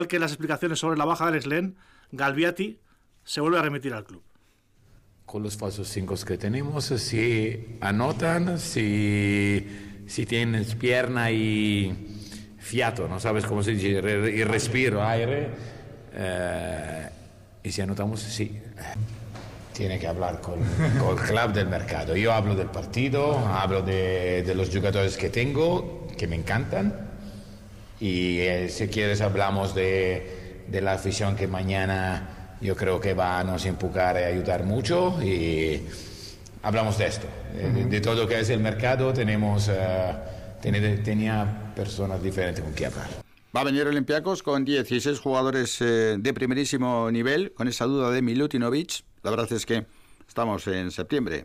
que las explicaciones sobre la baja del Slen, Galbiati se vuelve a remitir al club. Con los falsos 5 que tenemos, si anotan, si tienes pierna y fiato, no sabes cómo se dice, y respiro, aire, y si anotamos, sí. Tiene que hablar con el club del mercado. Yo hablo del partido, hablo de los jugadores que tengo, que me encantan, y si quieres hablamos de la afición que mañana yo creo que va a nos empujar y ayudar mucho, y hablamos de esto, de todo lo que es el mercado. Tenía personas diferentes con quien hablar. Va a venir Olympiacos con 16 jugadores de primerísimo nivel, con esa duda de Milutinovic. La verdad es que estamos en septiembre.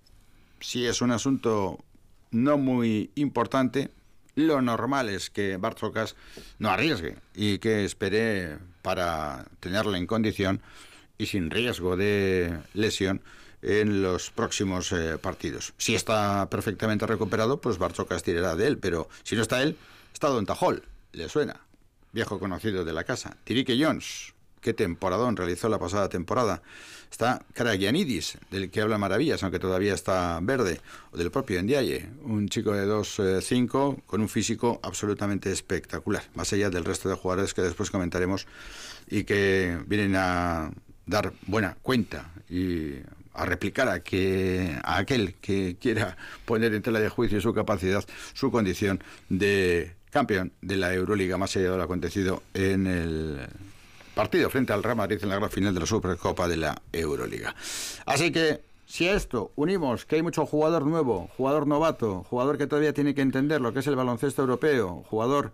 Si es un asunto no muy importante, lo normal es que Bartzokas no arriesgue y que espere para tenerla en condición y sin riesgo de lesión en los próximos partidos. Si está perfectamente recuperado, pues Bartzokas tirará de él, pero si no está él, está Don Tajol, le suena, viejo conocido de la casa. Tirique Jones, qué temporadón realizó la pasada temporada. Está Karagianidis, del que habla maravillas, aunque todavía está verde, o del propio Ndiaye, un chico de 2'5", con un físico absolutamente espectacular, más allá del resto de jugadores que después comentaremos y que vienen a dar buena cuenta y a replicar a aquel que quiera poner en tela de juicio su capacidad, su condición de campeón de la Euroliga, más allá de lo acontecido en el partido frente al Real Madrid en la gran final de la Supercopa de la Euroliga. Así que, si a esto unimos que hay mucho jugador nuevo, jugador novato, jugador que todavía tiene que entender lo que es el baloncesto europeo, jugador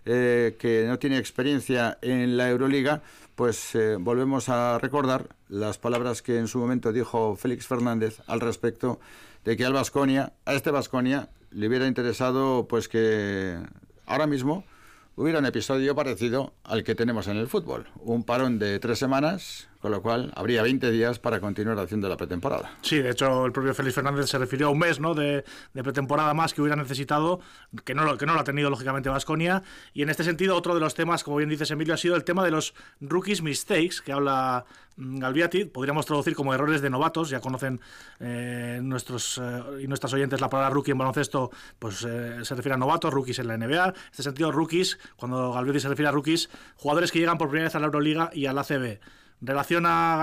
que no tiene experiencia en la Euroliga, pues volvemos a recordar las palabras que en su momento dijo Félix Fernández al respecto de que a este Baskonia le hubiera interesado pues que ahora mismo hubiera un episodio parecido al que tenemos en el fútbol, un parón de 3 semanas, con lo cual habría 20 días para continuar haciendo la pretemporada. Sí, de hecho el propio Félix Fernández se refirió a un mes, ¿no?, de pretemporada más que hubiera necesitado, que no lo ha tenido lógicamente Baskonia, y en este sentido otro de los temas, como bien dices Emilio, ha sido el tema de los rookies mistakes, que habla Galbiati. Podríamos traducir como errores de novatos. Ya conocen nuestros y nuestras oyentes la palabra rookie en baloncesto, pues se refiere a novatos, rookies en la NBA. En este sentido, rookies, cuando Galbiati se refiere a rookies, jugadores que llegan por primera vez a la Euroliga y a la ACB. Relaciona